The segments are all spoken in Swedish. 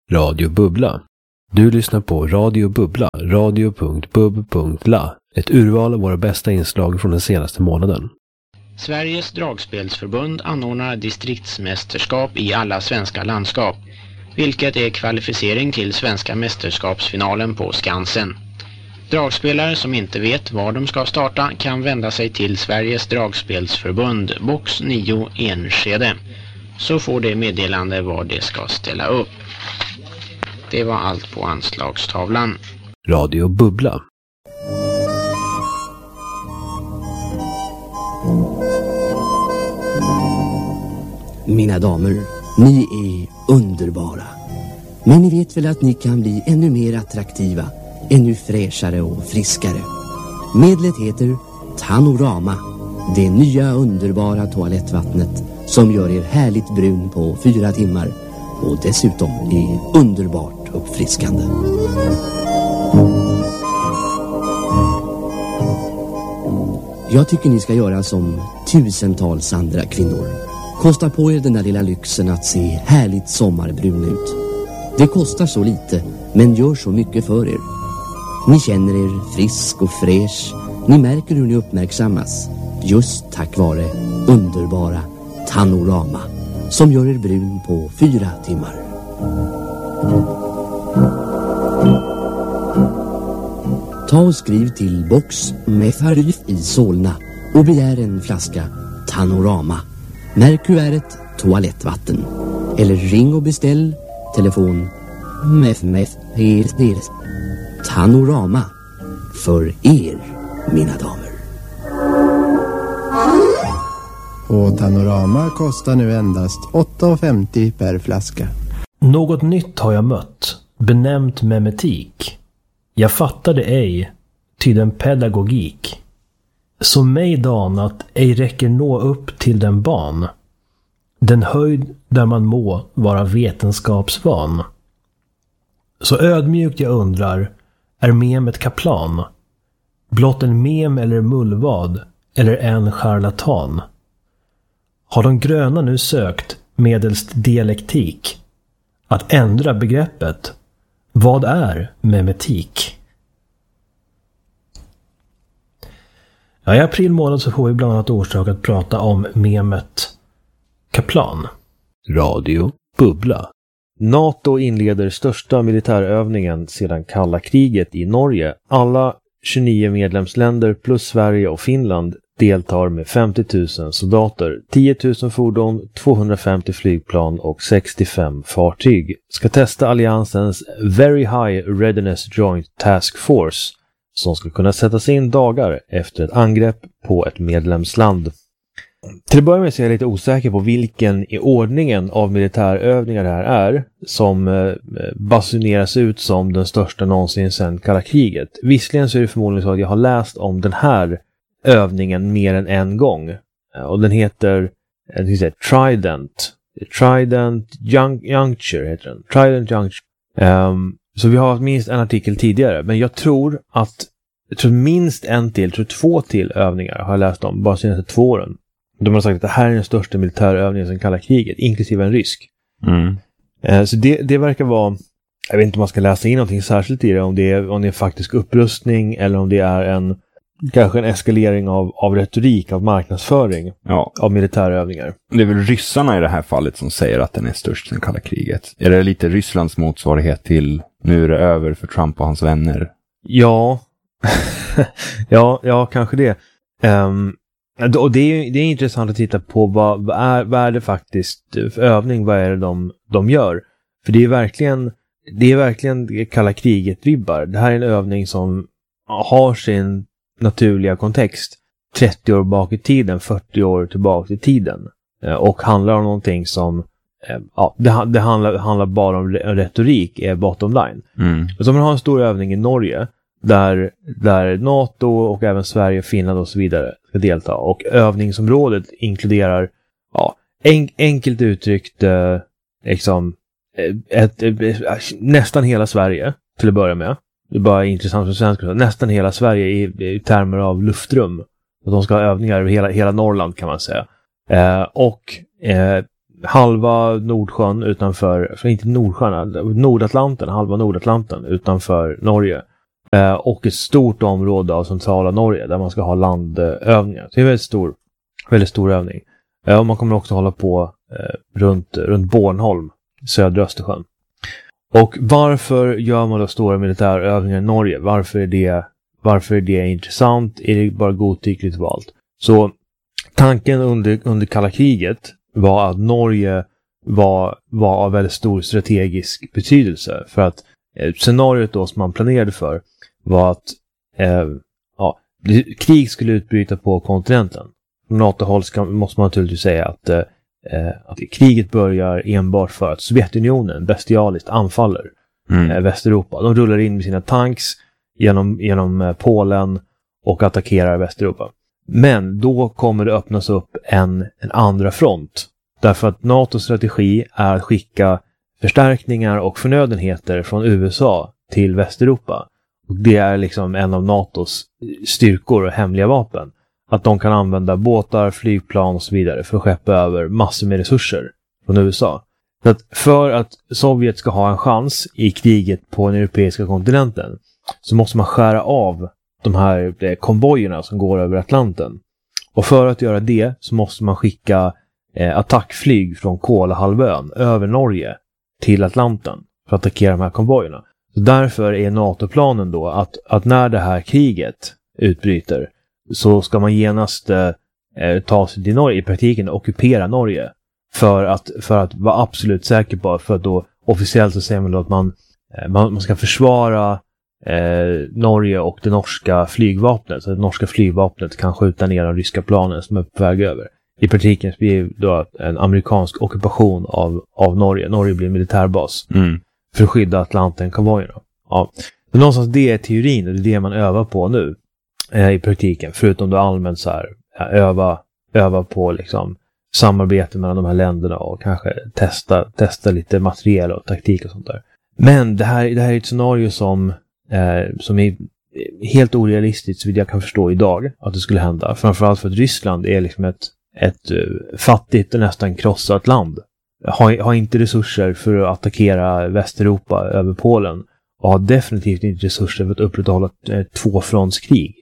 Radio Bubbla. Du lyssnar på Radio Bubbla, radio.bub.la. Ett urval av våra bästa inslag från den senaste månaden. Sveriges dragspelsförbund anordnar distriktsmästerskap i alla svenska landskap, vilket är kvalificering till svenska mästerskapsfinalen på Skansen. Dragspelare som inte vet var de ska starta kan vända sig till Sveriges dragspelsförbund, box 9 Enskede, så får de meddelande var de ska ställa upp. Det var allt på anslagstavlan. Radio Bubbla. Mina damer, ni är underbara. Men ni vet väl att ni kan bli ännu mer attraktiva, ännu fräschare och friskare. Medlet heter Tanorama, det nya underbara toalettvattnet som gör er härligt brun på 4 timmar och dessutom är underbart uppfriskande. Jag tycker ni ska göra som tusentals andra kvinnor. Kosta på er den där lilla lyxen att se härligt sommarbrun ut. Det kostar så lite, men gör så mycket för er. Ni känner er frisk och fräsch. Ni märker hur ni uppmärksammas. Just tack vare underbara Tanorama, som gör er brun på 4 timmar. Ta och skriv till box Metharif i Solna och begär en flaska Tanorama. Märk kuvertet toalettvatten. Eller ring och beställ telefon Tanorama för er, mina damer. Och Tanorama kostar nu endast 8,50 per flaska. Något nytt har jag mött, benämnt memetik. Jag fattade ej, ty den pedagogik. Som mig danat ej räcker nå upp till den ban. Den höjd där man må vara vetenskapsvan. Så ödmjukt jag undrar, är memet kaplan? Blott en mem eller mullvad, eller en charlatan? Har de gröna nu sökt medelst dialektik att ändra begreppet? Vad är memetik? Ja, i april månad så får vi bland annat orsak att prata om memet kaplan. Radio Bubbla. NATO inleder största militärövningen sedan kalla kriget i Norge. Alla 29 medlemsländer plus Sverige och Finland deltar med 50 000 soldater, 10 000 fordon, 250 flygplan och 65 fartyg. Ska testa alliansens Very High Readiness Joint Task Force som ska kunna sättas in dagar efter ett angrepp på ett medlemsland. Till att börja med så är jag lite osäker på vilken i ordningen av militärövningar det här är som basuneras ut som den största någonsin sedan kalla kriget. Visserligen så är det förmodligen så att jag har läst om den här övningen mer än en gång. Och den heter Trident Juncture heter den. Trident Juncture. Så vi har minst en artikel tidigare. Men jag tror minst en till, tror 2 till övningar har jag läst om bara senaste 2 åren. De har sagt att det här är den största militärövningen som kallar kriget, inklusive en rysk. Så det verkar vara, jag vet inte om man ska läsa in någonting särskilt i det, om det är faktisk upprustning eller om det är kanske en eskalering av retorik, av marknadsföring, av militärövningar. Det är väl ryssarna i det här fallet som säger att den är störst sen kalla kriget. Är det lite Rysslands motsvarighet till nu är det över för Trump och hans vänner? Ja, ja kanske det. Och det är intressant att titta på vad är det faktiskt för övning, vad är det de gör. För det är verkligen kalla kriget-vibbar. Det här är en övning som har sin naturliga kontext 30 år bak i tiden, 40 år tillbaka i tiden. Och handlar om någonting som det handlar bara om retorik är bottom line. Så man har en stor övning i Norge där NATO och även Sverige, Finland och så vidare ska delta. Och övningsområdet inkluderar enkelt uttryckt nästan hela Sverige till att börja med. Det är bara intressant för svenskar. Nästan hela Sverige i termer av luftrum. Och de ska ha övningar över hela Norrland kan man säga. halva Nordsjön utanför, för inte Nordsjön, Nordatlanten, halva Nordatlanten utanför Norge. Och ett stort område av centrala Norge där man ska ha landövningar. Så det är en väldigt stor övning. Och man kommer också hålla på runt Bornholm, södra Östersjön. Och varför gör man då stora militärövningar i Norge? Varför är det intressant? Är det bara godtyckligt valt? Så tanken under kalla kriget var att Norge var av väldigt stor strategisk betydelse. För att scenariot då som man planerade för var att krig skulle utbryta på kontinenten. Från NATO-håll måste man naturligtvis säga att kriget börjar enbart för att Sovjetunionen bestialiskt anfaller Västeuropa. De rullar in med sina tanks genom Polen och attackerar Västeuropa. Men då kommer det öppnas upp en andra front. Därför att NATOs strategi är att skicka förstärkningar och förnödenheter från USA till Västeuropa. Och det är liksom en av NATOs styrkor och hemliga vapen. Att de kan använda båtar, flygplan och så vidare för att skeppa över massor med resurser från USA. Så att för att Sovjet ska ha en chans i kriget på den europeiska kontinenten så måste man skära av de här konvojerna som går över Atlanten. Och för att göra det så måste man skicka attackflyg från Kolahalvön över Norge till Atlanten för att attackera de här konvojerna. Så därför är NATO-planen då att när det här kriget utbryter så ska man genast ta sig till Norge, i praktiken ockupera Norge för att vara absolut säker på, för att då officiellt så säger man då att man ska försvara Norge och det norska flygvapnet, så att det norska flygvapnet kan skjuta ner de ryska planen som är på väg över. I praktiken blir det då en amerikansk ockupation av Norge. Norge blir en militärbas för att skydda Atlanten-konvojerna. Ja. Så någonstans det är teorin och det är det man övar på nu i praktiken. Förutom då allmänt så här öva på liksom samarbete mellan de här länderna och kanske testa lite materiel och taktik och sånt där. Men det här är ett scenario som är helt orealistiskt, så vitt jag kan förstå idag att det skulle hända. Framförallt för att Ryssland är liksom ett fattigt och nästan krossat land. Har inte resurser för att attackera Västeuropa över Polen och har definitivt inte resurser för att upprätthålla ett tvåfrontskrig.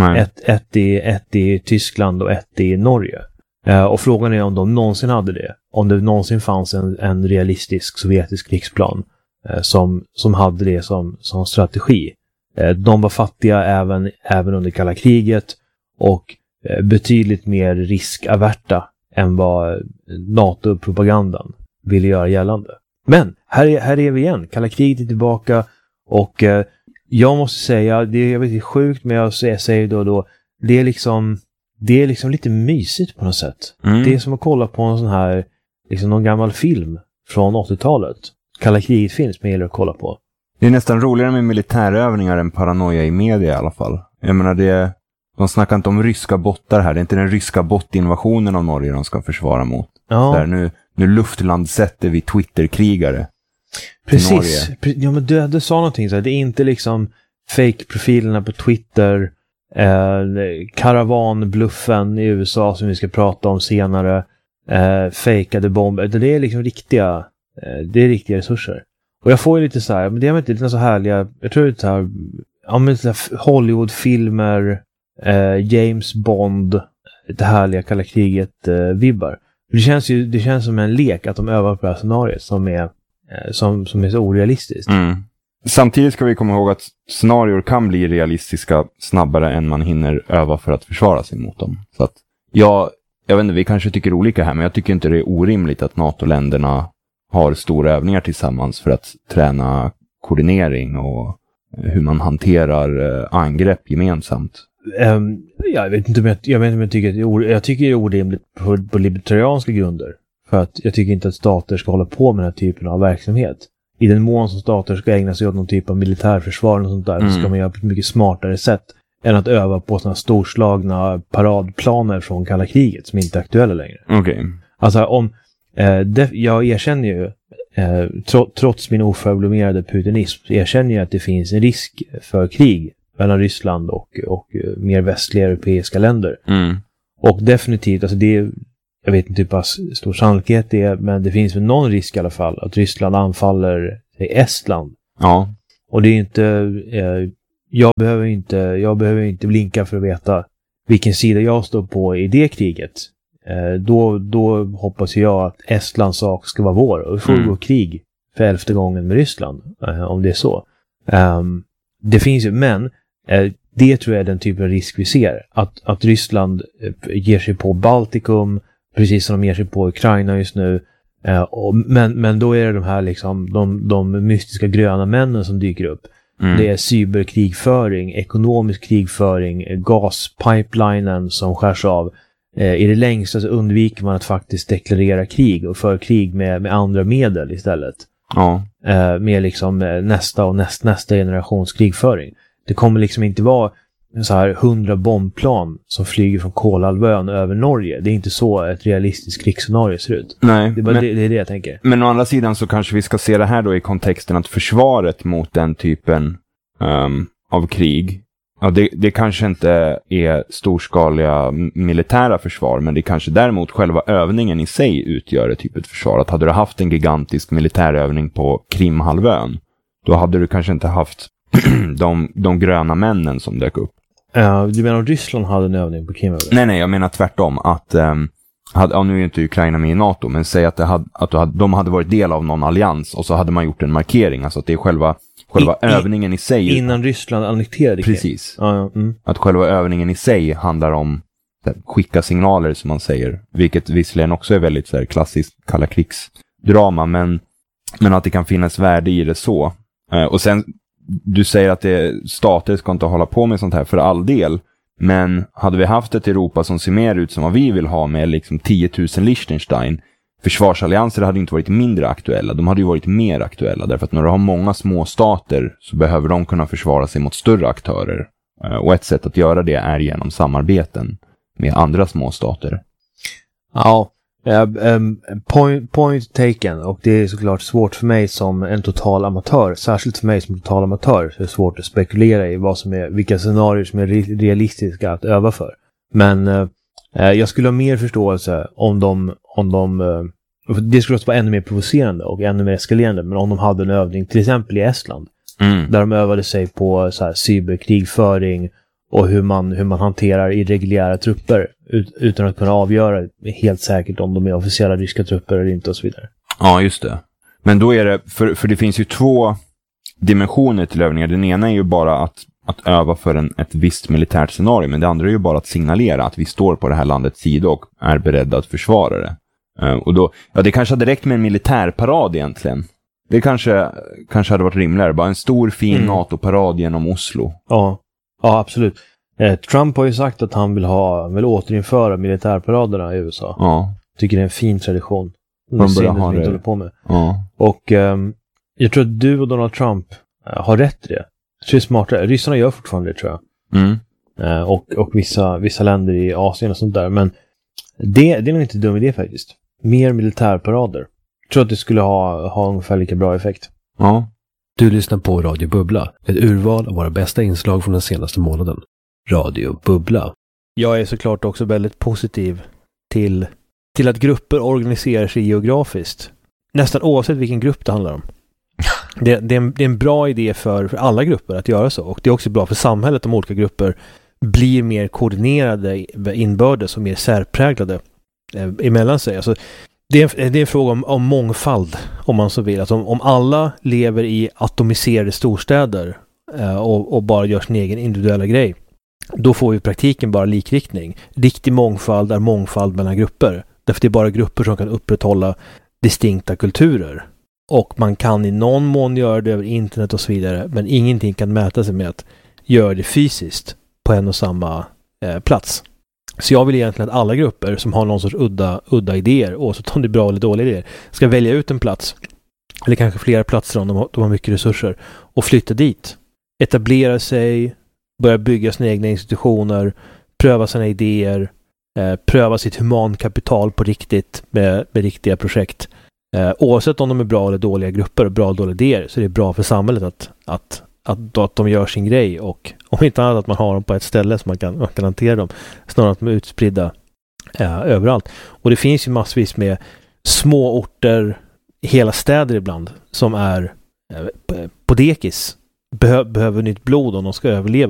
Ett i Tyskland och ett i Norge. Och frågan är om de någonsin hade det. Om det någonsin fanns en realistisk sovjetisk krigsplan som hade det som strategi. De var fattiga även under kalla kriget och betydligt mer riskaverta än vad NATO-propagandan ville göra gällande. Men här är vi igen. Kalla kriget är tillbaka och jag måste säga, jag vet inte sjukt, men jag säger då det är liksom lite mysigt på något sätt. Det är som att kolla på en sån här liksom någon gammal film från 80-talet. Kalla kriget finns, men gäller att kolla på. Det är nästan roligare med militärövningar än paranoia i media i alla fall. Jag menar, de snackar inte om ryska bottar här. Det är inte den ryska bottinvasionen av Norge de ska försvara mot. Ja. Där nu luftlandsätter vi Twitter-krigare. Precis. Ja, men du sa någonting så här. Det är inte liksom fake-profilerna på Twitter, karavanbluffen i USA som vi ska prata om senare, fejkade bomber. Det är liksom riktiga resurser. Och jag får ju lite så här, men det är inte lite så härliga, jag tror det är så här, ja, men så här Hollywood-filmer, James Bond, det härliga kalla kriget vibbar. Det känns som en lek att de övar på det här scenariet som är så orealistiskt. Samtidigt ska vi komma ihåg att scenarier kan bli realistiska snabbare än man hinner öva för att försvara sig mot dem. Så att jag vet inte, vi kanske tycker olika här, men jag tycker inte det är orimligt att NATO-länderna har stora övningar tillsammans för att träna koordinering och hur man hanterar angrepp gemensamt. Jag vet inte om jag tycker att jag tycker det är orimligt på libertarianska grunder. För att jag tycker inte att stater ska hålla på med den här typen av verksamhet. I den mån som stater ska ägna sig åt någon typ av militärförsvar och sånt där, så ska man göra på ett mycket smartare sätt än att öva på sådana storslagna paradplaner från kalla kriget som inte är aktuella längre. Okay. Alltså jag erkänner ju trots min oförblommerade putinism erkänner jag att det finns en risk för krig mellan Ryssland och mer västliga europeiska länder. Och definitivt, alltså det jag vet inte hur pass stor sannolikhet det är, men det finns väl någon risk i alla fall att Ryssland anfaller Estland. Ja. Och det är inte, jag behöver inte blinka för att veta vilken sida jag står på i det kriget. Då hoppas jag att Estlands sak ska vara vår och vi får gå krig för 11:e gången med Ryssland, om det är så. Det finns ju, men det tror jag är den typen av risk vi ser. Att Ryssland ger sig på Baltikum, precis som de ger sig på Ukraina just nu. Men då är det de här liksom, de mystiska gröna männen som dyker upp. Det är cyberkrigföring, ekonomisk krigföring, gaspipelinen som skärs av. I det längsta så undviker man att faktiskt deklarera krig och för krig med andra medel istället. Ja. Med liksom nästa och nästa generations krigföring. Det kommer liksom inte vara så här 100 bombplan som flyger från Kolahalvön över Norge. Det är inte så ett realistiskt krigsscenario ser ut. Nej, det är det jag tänker. Men å andra sidan så kanske vi ska se det här då i kontexten att försvaret mot den typen av krig, ja, det kanske inte är storskaliga militära försvar, men det kanske däremot själva övningen i sig utgör ett typ av försvar. Att hade du haft en gigantisk militärövning på Krimhalvön, då hade du kanske inte haft de gröna männen som dök upp. Du menar att Ryssland hade en övning på Krimhalvön? Nej, jag menar tvärtom. Att, nu är ju inte Ukraina med i NATO, men säg att, de hade varit del av någon allians och så hade man gjort en markering. Alltså att det är själva övningen i sig. Innan Ryssland annekterade Krim. Precis. Att själva övningen i sig handlar om skicka signaler som man säger. Vilket visserligen också är väldigt så här, klassiskt kalla krigsdrama. Men att det kan finnas värde i det så. Och sen, du säger att stater ska inte hålla på med sånt här för all del. Men hade vi haft ett Europa som ser mer ut som vad vi vill ha med liksom 10 000 Liechtenstein, försvarsallianser hade inte varit mindre aktuella. De hade ju varit mer aktuella därför att när du har många små stater så behöver de kunna försvara sig mot större aktörer. Och ett sätt att göra det är genom samarbeten med andra små stater. Ja, point taken. Och det är såklart svårt för mig som en total amatör, särskilt för mig som total amatör, så är det svårt att spekulera i vilka scenarier som är realistiska att öva för. Men jag skulle ha mer förståelse om de det skulle också vara ännu mer provocerande och ännu mer eskalerande, men om de hade en övning till exempel i Estland där de övade sig på så här cyberkrigföring och hur man hanterar irreguljära trupper utan att kunna avgöra helt säkert om de är officiella ryska trupper eller inte och så vidare. Ja, just det. Men då är det, för det finns ju två dimensioner till övningar. Den ena är ju bara att öva för ett visst militärt scenario, men det andra är ju bara att signalera att vi står på det här landets sida och är beredda att försvara det. Och då, ja, det kanske hade räckt med en militärparad egentligen. Det kanske hade varit rimligare. Bara en stor fin NATO-parad genom Oslo. Ja, absolut. Trump har ju sagt att han vill återinföra militärparaderna i USA. Ja. Tycker det är en fin tradition. De börjar ha det. På med. Ja. Och jag tror att du och Donald Trump har rätt i det. Jag tror det är smartare. Ryssarna gör fortfarande det, tror jag. Och vissa länder i Asien och sånt där. Men det är nog inte en dum idé faktiskt. Mer militärparader. Jag tror att det skulle ha ungefär lika bra effekt. Ja. Du lyssnar på Radio Bubbla. Ett urval av våra bästa inslag från den senaste månaden. Radio Bubbla. Jag är såklart också väldigt positiv till att grupper organiserar sig geografiskt. Nästan oavsett vilken grupp det handlar om. Det är en bra idé för alla grupper att göra så. Och det är också bra för samhället om olika grupper blir mer koordinerade inbördes och mer särpräglade emellan sig. Alltså, det är en fråga om mångfald, om man så vill. Alltså, om alla lever i atomiserade storstäder och bara gör sin egen individuella grej, då får vi i praktiken bara likriktning. Riktig mångfald är mångfald mellan grupper. Därför det är bara grupper som kan upprätthålla distinkta kulturer. Och man kan i någon mån göra det över internet och så vidare, men ingenting kan mäta sig med att göra det fysiskt på en och samma plats. Så jag vill egentligen att alla grupper som har någon sorts udda idéer, oavsett om det är bra eller dåliga idéer, ska välja ut en plats, eller kanske flera platser om de har mycket resurser, och flytta dit. Etablera sig, börja bygga sina egna institutioner, pröva sina idéer, pröva sitt humankapital på riktigt med riktiga projekt. Oavsett om de är bra eller dåliga grupper och bra eller dåliga idéer, så är det bra för samhället att de gör sin grej, och om inte annat att man har dem på ett ställe så man kan hantera dem, snarare att de är utspridda överallt. Och det finns ju massvis med små orter, hela städer ibland, som är på dekis. Behöver nytt blod om de ska överleva.